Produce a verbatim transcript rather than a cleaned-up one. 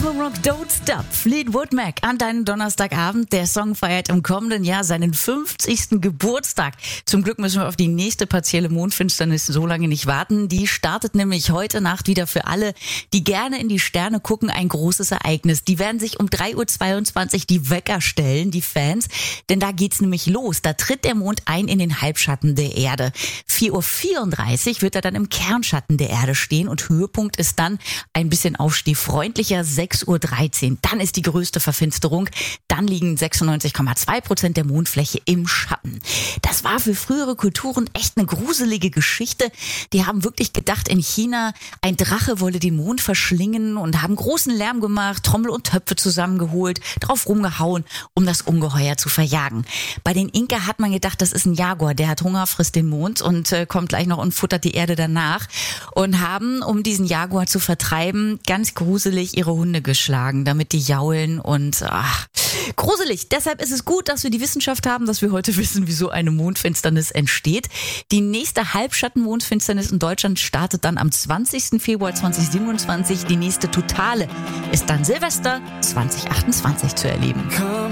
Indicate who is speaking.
Speaker 1: Maximum Rock, Don't Stop, Fleetwood Mac an deinem Donnerstagabend. Der Song feiert im kommenden Jahr seinen fünfzigsten Geburtstag. Zum Glück müssen wir auf die nächste partielle Mondfinsternis so lange nicht warten. Die startet nämlich heute Nacht wieder für alle, die gerne in die Sterne gucken. Ein großes Ereignis. Die werden sich um drei Uhr zweiundzwanzig die Wecker stellen, die Fans. Denn da geht's nämlich los. Da tritt der Mond ein in den Halbschatten der Erde. vier Uhr vierunddreißig wird er dann im Kernschatten der Erde stehen und Höhepunkt ist dann ein bisschen aufstehfreundlicher sechs Uhr dreizehn. Dann ist die größte Verfinsterung. Dann liegen sechsundneunzig Komma zwei Prozent der Mondfläche im Schatten. Das war für frühere Kulturen echt eine gruselige Geschichte. Die haben wirklich gedacht, in China ein Drache wolle den Mond verschlingen und haben großen Lärm gemacht, Trommel und Töpfe zusammengeholt, drauf rumgehauen, um das Ungeheuer zu verjagen. Bei den Inka hat man gedacht, das ist ein Jaguar, der hat Hunger, frisst den Mond und äh, kommt gleich noch und futtert die Erde danach. Und haben, um diesen Jaguar zu vertreiben, ganz gruselig ihre Hunde geschlagen, damit die jaulen und ach, gruselig. Deshalb ist es gut, dass wir die Wissenschaft haben, dass wir heute wissen, wieso eine Mondfinsternis entsteht. Die nächste Halbschatten-Mondfinsternis in Deutschland startet dann am zwanzigsten Februar zweitausendsiebenundzwanzig. Die nächste totale ist dann Silvester zweitausendachtundzwanzig zu erleben.